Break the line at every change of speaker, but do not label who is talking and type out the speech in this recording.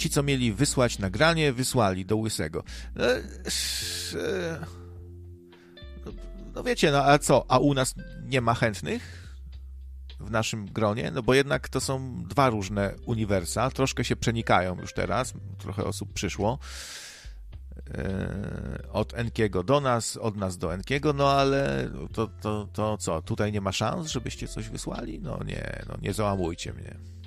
ci, co mieli wysłać nagranie, wysłali do Łysego. No wiecie, no a co? A u nas nie ma chętnych w naszym gronie? No bo jednak to są dwa różne uniwersa, troszkę się przenikają już teraz, trochę osób przyszło od Enkiego do nas, od nas do Enkiego, no ale to co? Tutaj nie ma szans, żebyście coś wysłali? No nie załamujcie mnie.